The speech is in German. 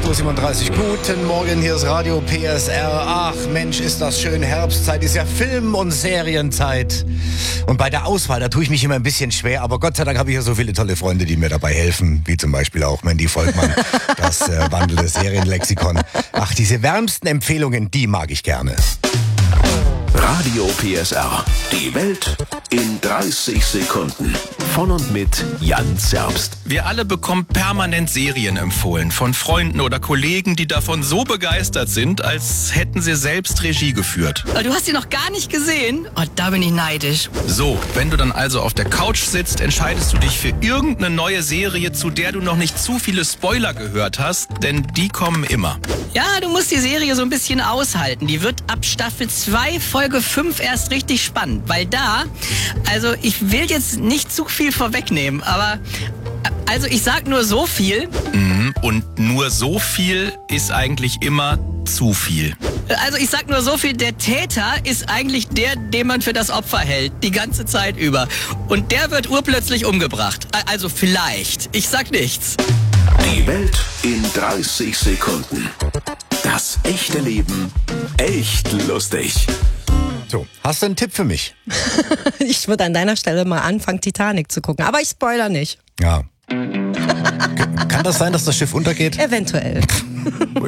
8:37 Uhr. Guten Morgen, hier ist Radio PSR. Ach Mensch, ist das schön. Herbstzeit ist ja Film- und Serienzeit. Und bei der Auswahl, da tue ich mich immer ein bisschen schwer. Aber Gott sei Dank habe ich ja so viele tolle Freunde, die mir dabei helfen. Wie zum Beispiel auch Mandy Volkmann, das wandelnde Serienlexikon. Ach, diese wärmsten Empfehlungen, die mag ich gerne. Radio PSR. Die Welt in 30 Sekunden. Von und mit Jan Zerbst. Wir alle bekommen permanent Serien empfohlen von Freunden oder Kollegen, die davon so begeistert sind, als hätten sie selbst Regie geführt. Du hast sie noch gar nicht gesehen? Oh, da bin ich neidisch. So, wenn du dann also auf der Couch sitzt, entscheidest du dich für irgendeine neue Serie, zu der du noch nicht zu viele Spoiler gehört hast, denn die kommen immer. Ja, du musst die Serie so ein bisschen aushalten. Die wird ab Staffel 2, Folge 5 erst richtig spannend. Weil also ich will jetzt nicht zu viel vorwegnehmen, aber also ich sag nur so viel. Und nur so viel ist eigentlich immer zu viel. Also ich sag nur so viel, der Täter ist eigentlich der, den man für das Opfer hält, die ganze Zeit über. Und der wird urplötzlich umgebracht. Also vielleicht. Ich sag nichts. Die Welt in 30 Sekunden. Das echte Leben echt lustig. So, hast du einen Tipp für mich? Ich würde an deiner Stelle mal anfangen, Titanic zu gucken. Aber ich spoiler nicht. Ja. Kann das sein, dass das Schiff untergeht? Eventuell.